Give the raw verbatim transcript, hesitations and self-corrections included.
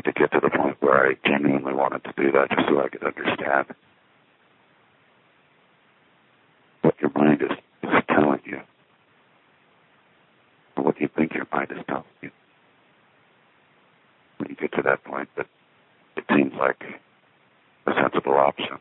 like to get to the point where I genuinely wanted to do that just so I could understand what your mind is, is telling you, or what you think your mind is telling you. When you get to that point, that it seems like a sensible option.